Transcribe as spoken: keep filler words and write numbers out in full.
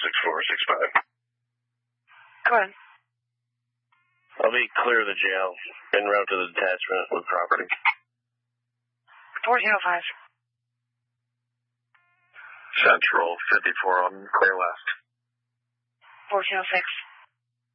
six four six five. Go ahead. I'll be clear of the jail, en route to the detachment with property. fourteen oh five. Central fifty-four on clear left. fourteen oh six.